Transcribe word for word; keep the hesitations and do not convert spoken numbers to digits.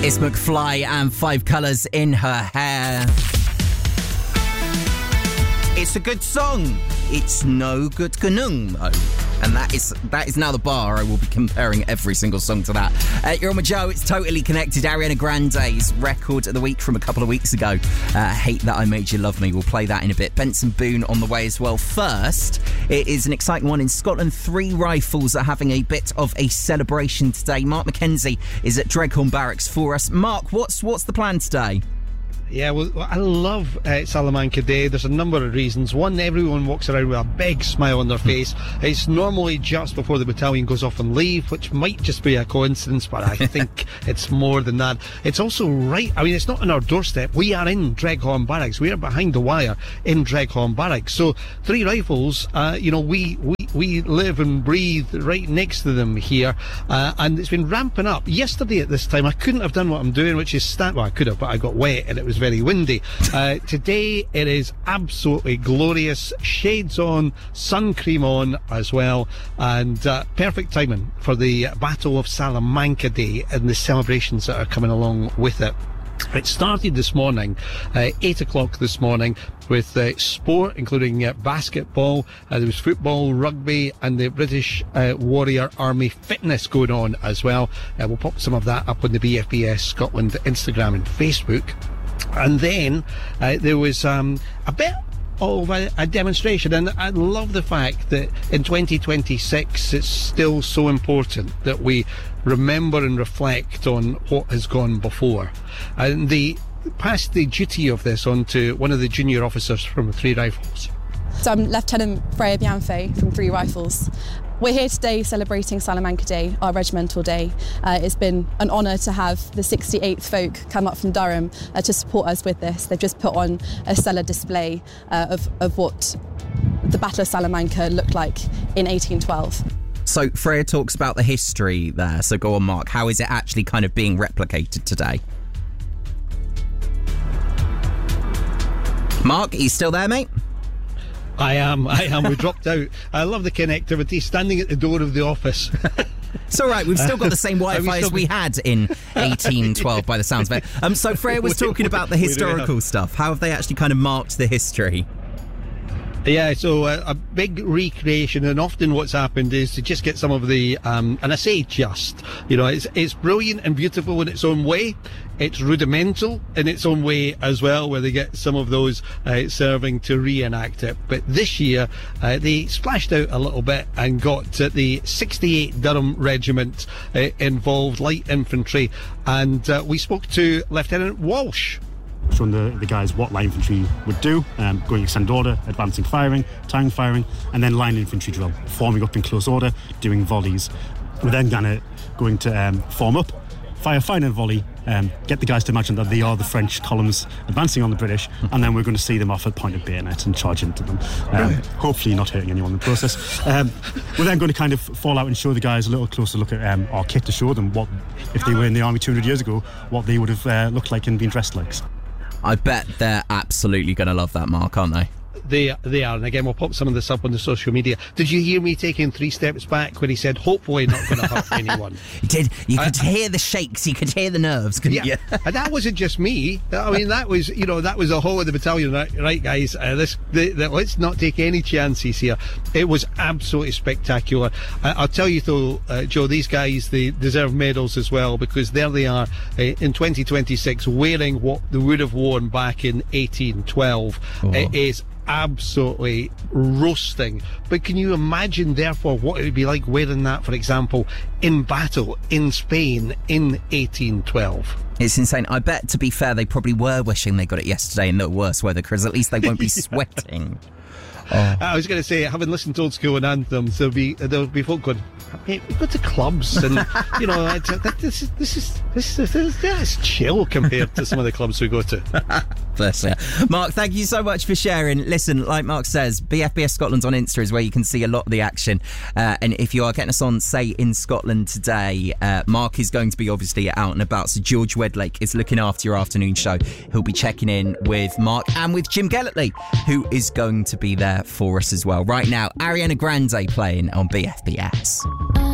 It's McFly and Five Colours in Her Hair. It's a good song. It's no good ganung, though. And that is that is now the bar. I will be comparing every single song to that. Uh, you're on with Joe. It's Totally Connected. Ariana Grande's record of the week from a couple of weeks ago. Uh, Hate That I Made You Love Me. We'll play that in a bit. Benson Boone on the way as well. First, it is an exciting one in Scotland. Three Rifles are having a bit of a celebration today. Mark McKenzie is at Dreghorn Barracks for us. Mark, what's what's the plan today? Yeah, well, I love uh, Salamanca Day. There's a number of reasons. One, everyone walks around with a big smile on their face. It's normally just before the battalion goes off on leave, which might just be a coincidence, but I think it's more than that. It's also right, I mean, it's not on our doorstep. We are in Dreghorn Barracks. We are behind the wire in Dreghorn Barracks. So, Three Rifles, uh, you know, we, we, we live and breathe right next to them here, uh, and it's been ramping up. Yesterday at this time, I couldn't have done what I'm doing, which is stand, well, I could have, but I got wet and it was very windy. Uh, today it is absolutely glorious. Shades on, sun cream on as well, and uh, perfect timing for the Battle of Salamanca Day and the celebrations that are coming along with it. It started this morning, uh, eight o'clock this morning, with uh, sport, including uh, basketball. Uh, there was football, rugby, and the British uh, Warrior Army fitness going on as well. Uh, we'll pop some of that up on the B F B S Scotland Instagram and Facebook. And then uh, there was um, a bit of a, a demonstration, and I love the fact that in twenty twenty-six it's still so important that we remember and reflect on what has gone before. And they passed the duty of this on to one of the junior officers from Three Rifles. So I'm Lieutenant Freya Bianfe from Three Rifles. We're here today celebrating Salamanca Day, our regimental day. Uh, it's been an honour to have the sixty-eighth Folk come up from Durham uh, to support us with this. They've just put on a stellar display uh, of, of what the Battle of Salamanca looked like in eighteen twelve. So Freya talks about the history there. So go on, Mark. How is it actually kind of being replicated today? Mark, are you still there, mate? I am, I am. We dropped out. I love the connectivity, standing at the door of the office. It's all right, we've still got the same Wi-Fi as we had in eighteen twelve by the sounds of it. Um, so Freya was talking about the historical stuff. How have they actually kind of marked the history? Yeah, so uh, a big recreation, and often what's happened is to just get some of the, um, and I say just, you know, it's it's brilliant and beautiful in its own way. It's rudimental in its own way as well, where they get some of those uh, serving to reenact it. But this year, uh, they splashed out a little bit and got uh, the sixty-eighth Durham Regiment uh, involved, light infantry, and uh, we spoke to Lieutenant Walsh. Showing the, the guys what light infantry would do, um, going extended order, advancing firing, tying firing, and then line infantry drill, forming up in close order, doing volleys. We're then gonna going to um, form up, fire final volley, um, get the guys to imagine that they are the French columns advancing on the British, and then we're going to see them off at point of bayonet and charge into them, um, hopefully not hurting anyone in the process. Um, we're then going to kind of fall out and show the guys a little closer look at um, our kit to show them what, if they were in the army two hundred years ago, what they would have uh, looked like and been dressed like. I bet they're absolutely going to love that, Mark, aren't they? They, they are, and again, we'll pop some of this up on the social media. Did you hear me taking three steps back when he said, hopefully not going to hurt anyone? You did. You could I, hear the shakes, you could hear the nerves, couldn't yeah. you? And that wasn't just me. I mean, that was, you know, that was the whole of the battalion. Right, right guys, uh, this, the, the, let's not take any chances here. It was absolutely spectacular. I, I'll tell you though, uh, Joe, these guys, they deserve medals as well, because there they are uh, in twenty twenty-six wearing what they would have worn back in eighteen twelve. Oh. It is absolutely roasting. But can you imagine therefore what it would be like wearing that, for example, in battle in Spain in eighteen twelve? It's insane. I bet, to be fair, they probably were wishing they got it yesterday in the worse weather, because at least they won't be sweating. Oh. I was going to say, having listened to Old School and Anthems, there'll be there'll be folk going, hey, we go to clubs, and you know, I, this is this is this is this is chill compared to some of the clubs we go to. Bless you. Mark, thank you so much for sharing. Listen, like Mark says, B F B S Scotland on Insta is where you can see a lot of the action. Uh, and if you are getting us on, say, in Scotland today, uh, Mark is going to be obviously out and about. So George Wedlake is looking after your afternoon show. He'll be checking in with Mark and with Jim Gellertley, who is going to be there for us as well. Right now, Ariana Grande playing on B F B S.